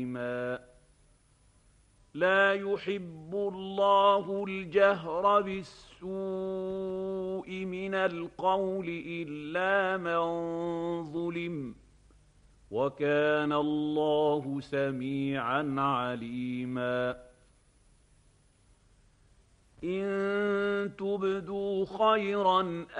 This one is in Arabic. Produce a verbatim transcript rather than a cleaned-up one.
لا يحب الله الجهر بالسوء من القول إلا من ظلم وكان الله سميعا عليما إن تبدوا خيرا